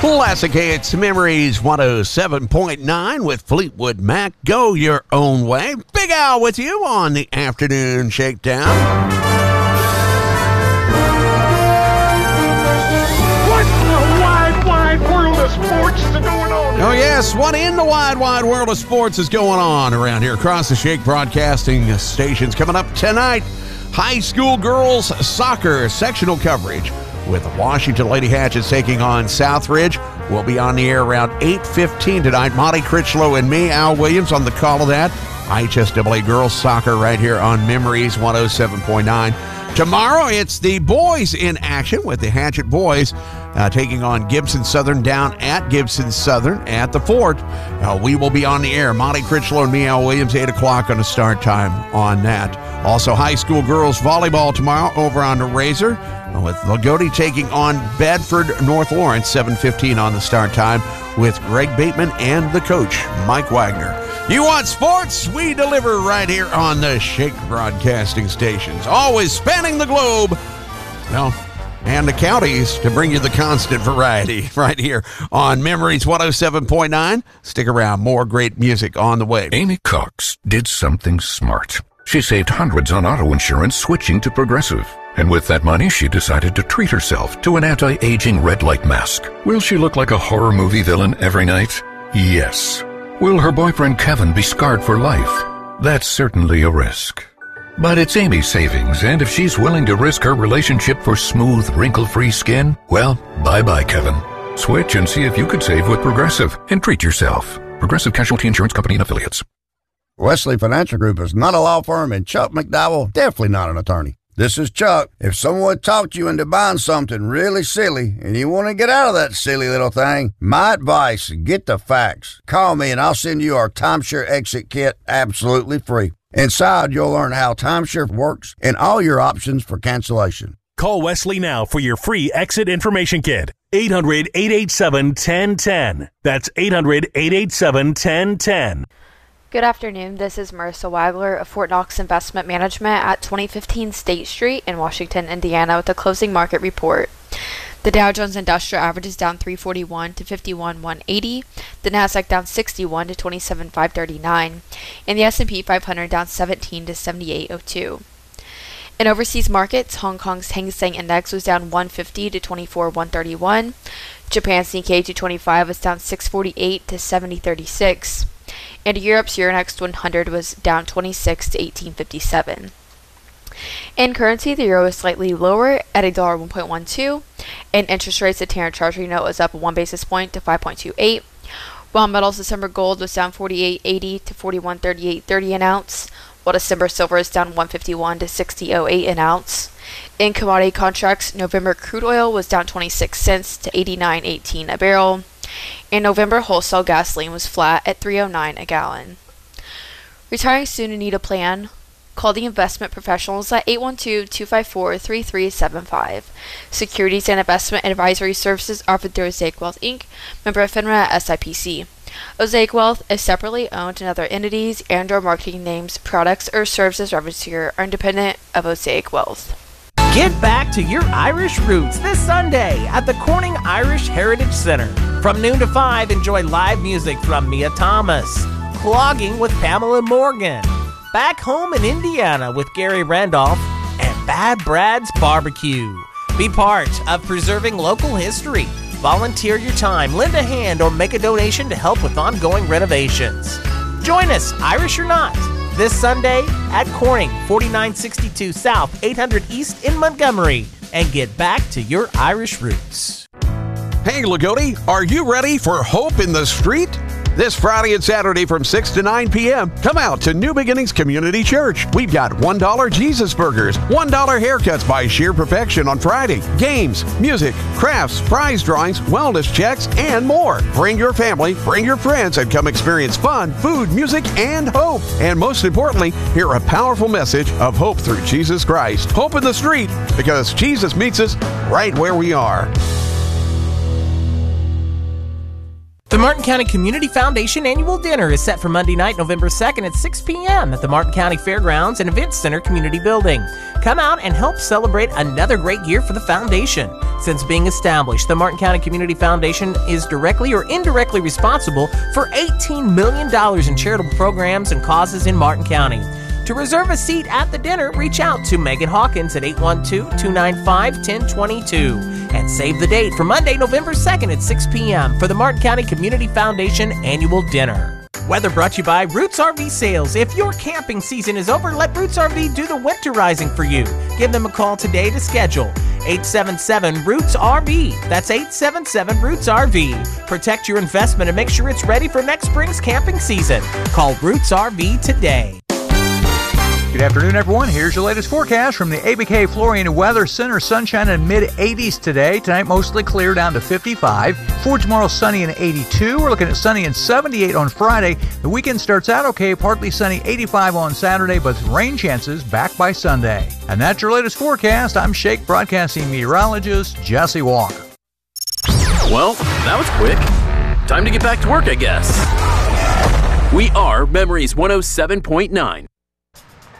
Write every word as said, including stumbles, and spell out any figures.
Classic Hits Memories one oh seven point nine with Fleetwood Mac. Go your own way. Big Al with you on the Afternoon Shakedown. What in the wide, wide world of sports is going on here? Oh, yes. What in the wide, wide world of sports is going on around here across the Shake Broadcasting stations? Coming up tonight, high school girls soccer sectional coverage with Washington Lady Hatchets taking on Southridge. We'll be on the air around eight fifteen tonight. Monty Critchlow and me, Al Williams, on the call of that. I H S A A girls soccer right here on Memories one oh seven point nine. Tomorrow, it's the boys in action with the Hatchet boys uh, taking on Gibson Southern down at Gibson Southern at the Fort. Uh, we will be on the air. Monty Critchlow and me, Al Williams, eight o'clock on the start time on that. Also, high school girls volleyball tomorrow over on the Razor, with Lagodi taking on Bedford North Lawrence, seven fifteen on the start time, with Greg Bateman and the coach, Mike Wagner. You want sports? We deliver right here on the Shake Broadcasting stations. Always spanning the globe, well, and the counties to bring you the constant variety right here on Memories one oh seven point nine. Stick around. More great music on the way. Amy Cox did something smart. She saved hundreds on auto insurance switching to Progressive. And with that money, she decided to treat herself to an anti-aging red light mask. Will she look like a horror movie villain every night? Yes. Will her boyfriend Kevin be scarred for life? That's certainly a risk. But it's Amy's savings, and if she's willing to risk her relationship for smooth, wrinkle-free skin, well, bye-bye, Kevin. Switch and see if you could save with Progressive and treat yourself. Progressive Casualty Insurance Company and Affiliates. Wesley Financial Group is not a law firm, and Chuck McDowell definitely not an attorney. This is Chuck. If someone talked you into buying something really silly and you want to get out of that silly little thing, my advice, get the facts. Call me and I'll send you our timeshare exit kit absolutely free. Inside, you'll learn how timeshare works and all your options for cancellation. Call Wesley now for your free exit information kit. eight hundred, eight eight seven, one zero one zero. That's eight hundred, eight eight seven, one zero one zero. Good afternoon. This is Marissa Wagler of Fort Knox Investment Management at twenty fifteen State Street in Washington, Indiana, with a closing market report. The Dow Jones Industrial Average is down three forty-one to fifty-one one eighty. The Nasdaq down sixty-one to twenty-seven five thirty-nine, and the S and P five hundred down seventeen to seventy-eight oh two. In overseas markets, Hong Kong's Hang Seng Index was down one fifty to twenty-four one thirty-one. Japan's Nikkei two twenty-five was down six forty-eight to seventy thirty-six. And Europe's Euronext one hundred was down twenty-six to eighteen fifty-seven. In currency, the euro is slightly lower at a dollar one point one two, and interest rates, the ten-year Treasury note was up one basis point to five point two eight. While metals, December gold was down forty-eight eighty to forty-one thirty-eight thirty an ounce, while December silver is down one fifty-one to sixty oh eight an ounce. In commodity contracts, November crude oil was down twenty-six cents to eighty-nine eighteen a barrel. In November, wholesale gasoline was flat at three oh nine a gallon. Retiring soon and need a plan? Call the investment professionals at eight one two, two five four, three three seven five. Securities and investment advisory services offered through Osaic Wealth, Incorporated, member of FINRA S I P C. Osaic Wealth is separately owned, and other entities and or marketing names, products, or services referenced here are independent of Osaic Wealth. Get back to your Irish roots this Sunday at the Corning Irish Heritage Center. From noon to five, enjoy live music from Mia Thomas, Clogging with Pamela Morgan, Back Home in Indiana with Gary Randolph, and Bad Brad's Barbecue. Be part of preserving local history. Volunteer your time, lend a hand, or make a donation to help with ongoing renovations. Join us, Irish or not, this Sunday at Corning, forty-nine sixty-two South, eight hundred East in Montgomery, and get back to your Irish roots. Hey, Lagodi, are you ready for Hope in the Street? This Friday and Saturday from six to nine p.m., come out to New Beginnings Community Church. We've got one dollar Jesus burgers, one dollar haircuts by Sheer Perfection on Friday, games, music, crafts, prize drawings, wellness checks, and more. Bring your family, bring your friends, and come experience fun, food, music, and hope. And most importantly, hear a powerful message of hope through Jesus Christ. Hope in the Street, because Jesus meets us right where we are. The Martin County Community Foundation Annual Dinner is set for Monday night, November second at six p.m. at the Martin County Fairgrounds and Events Center Community Building. Come out and help celebrate another great year for the foundation. Since being established, the Martin County Community Foundation is directly or indirectly responsible for eighteen million dollars in charitable programs and causes in Martin County. To reserve a seat at the dinner, reach out to Megan Hawkins at eight one two, two nine five, one zero two two and save the date for Monday, November second at six p.m. for the Martin County Community Foundation Annual Dinner. Weather brought to you by Roots R V Sales. If your camping season is over, let Roots R V do the winterizing for you. Give them a call today to schedule. eight seven seven, roots R V. That's eight seven seven, roots R V. Protect your investment and make sure it's ready for next spring's camping season. Call Roots R V today. Good afternoon, everyone. Here's your latest forecast from the A B K Flooring and Weather Center. Sunshine in mid eighties today. Tonight, mostly clear down to fifty-five. For tomorrow, sunny and eighty-two. We're looking at sunny and seventy-eight on Friday. The weekend starts out okay, partly sunny, eighty-five on Saturday, but rain chances back by Sunday. And that's your latest forecast. I'm Shake Broadcasting meteorologist Jesse Walker. Well, that was quick. Time to get back to work, I guess. We are Memories one oh seven point nine.